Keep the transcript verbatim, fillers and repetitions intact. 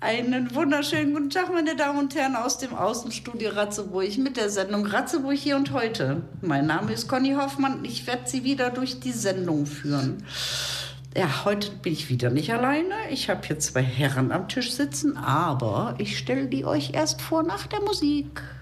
Einen wunderschönen guten Tag, meine Damen und Herren, aus dem Außenstudio Ratzeburg mit der Sendung Ratzeburg hier und heute. Mein Name ist Conny Hoffmann und ich werde Sie wieder durch die Sendung führen. Ja, heute bin ich wieder nicht alleine. Ich habe hier zwei Herren am Tisch sitzen, aber ich stelle die euch erst vor nach der Musik.